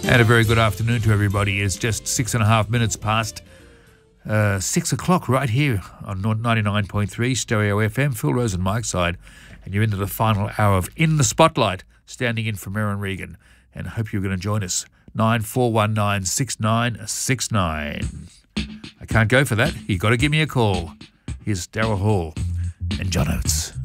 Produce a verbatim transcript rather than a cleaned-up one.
And a very good afternoon to everybody. It's just six and a half minutes past uh, six o'clock right here on ninety-nine point three Stereo F M, Phil Rose and Mike's side. And you're into the final hour of In the Spotlight, standing in for Merrin Regan. And I hope you're going to join us. nine four one nine six nine six nine. I can't go for that. You've got to give me a call. Here's Daryl Hall and John Oates.